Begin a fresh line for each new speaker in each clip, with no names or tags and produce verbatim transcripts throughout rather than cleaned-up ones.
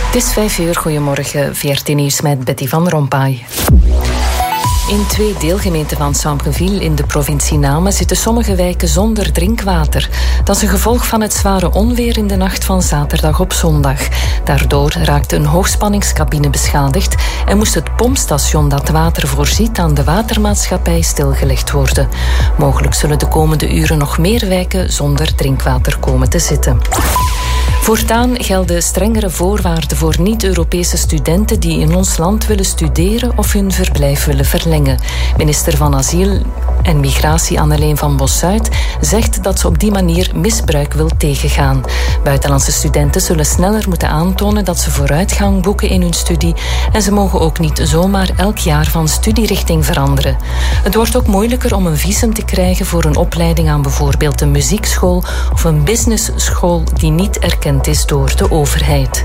Het is vijf uur, goedemorgen, V R T Nieuws met Betty van Rompuy. In twee deelgemeenten van Sambreville in de provincie Namen zitten sommige wijken zonder drinkwater. Dat is een gevolg van het zware onweer in de nacht van zaterdag op zondag. Daardoor raakte een hoogspanningscabine beschadigd en moest het pompstation dat water voorziet aan de watermaatschappij stilgelegd worden. Mogelijk zullen de komende uren nog meer wijken zonder drinkwater komen te zitten. Voortaan gelden strengere voorwaarden voor niet-Europese studenten die in ons land willen studeren of hun verblijf willen verlengen. Minister van Asiel en Migratie Anneleen van Bossuyt zegt dat ze op die manier misbruik wil tegengaan. Buitenlandse studenten zullen sneller moeten aantonen dat ze vooruitgang boeken in hun studie en ze mogen ook niet zomaar elk jaar van studierichting veranderen. Het wordt ook moeilijker om een visum te krijgen voor een opleiding aan bijvoorbeeld een muziekschool of een businessschool die niet erkend is door de overheid.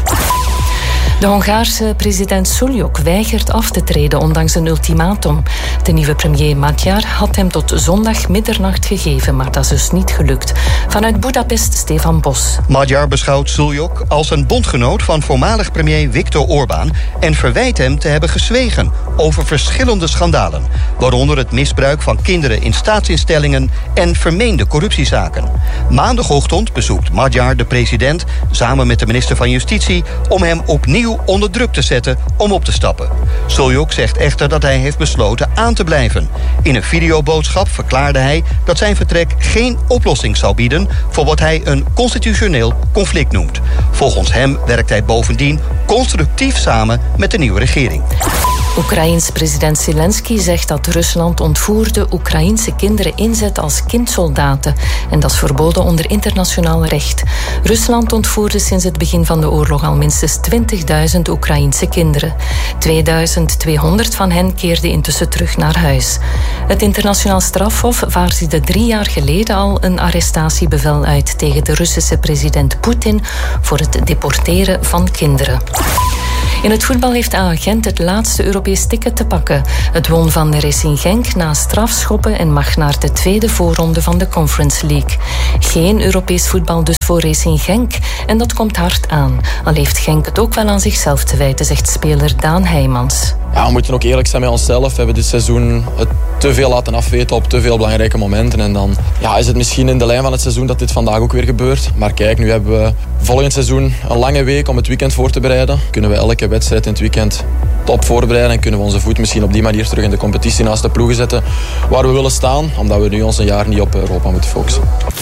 De Hongaarse president Suljok weigert af te treden ondanks een ultimatum. De nieuwe premier Magyar had hem tot zondag middernacht gegeven, maar dat is dus niet gelukt. Vanuit Budapest, Stefan Bos.
Magyar beschouwt Suljok als een bondgenoot van voormalig premier Viktor Orbán en verwijt hem te hebben gezwegen over verschillende schandalen, waaronder het misbruik van kinderen in staatsinstellingen en vermeende corruptiezaken. Maandagochtend bezoekt Magyar de president samen met de minister van Justitie om hem opnieuw onder druk te zetten om op te stappen. Suljok zegt echter dat hij heeft besloten aan te blijven. In een videoboodschap verklaarde hij dat zijn vertrek geen oplossing zou bieden voor wat hij een constitutioneel conflict noemt. Volgens hem werkt hij bovendien constructief samen met de nieuwe regering.
Oekraïens president Zelensky zegt dat Rusland ontvoerde Oekraïense kinderen inzet als kindsoldaten. En dat is verboden onder internationaal recht. Rusland ontvoerde sinds het begin van de oorlog al minstens twintigduizend Oekraïense kinderen. tweeduizend tweehonderd van hen keerden intussen terug naar huis. Het internationaal strafhof vaardigde drie jaar geleden al een arrestatiebevel uit tegen de Russische president Poetin voor het deporteren van kinderen. In het voetbal heeft A Gent het laatste Europees ticket te pakken. Het won van Racing Genk na strafschoppen en mag naar de tweede voorronde van de Conference League. Geen Europees voetbal dus voor Racing Genk. En dat komt hard aan. Al heeft Genk het ook wel aan zichzelf te wijten, zegt speler Daan Heijmans.
Ja, we moeten ook eerlijk zijn met onszelf. We hebben dit seizoen het te veel laten afweten op te veel belangrijke momenten. En dan ja, is het misschien in de lijn van het seizoen dat dit vandaag ook weer gebeurt. Maar kijk, nu hebben we volgend seizoen een lange week om het weekend voor te bereiden. Kunnen we elke wedstrijd in het weekend top voorbereiden. En kunnen we onze voet misschien op die manier terug in de competitie naast de ploegen zetten waar we willen staan. Omdat we nu ons een jaar niet op Europa moeten focussen.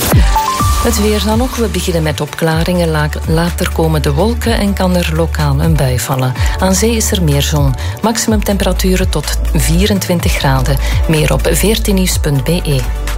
Het weer dan ook. We beginnen met opklaringen. Later komen de wolken en kan er lokaal een bui vallen. Aan zee is er meer zon. Maximum temperaturen tot vierentwintig graden. Meer op v r t nieuws punt b e.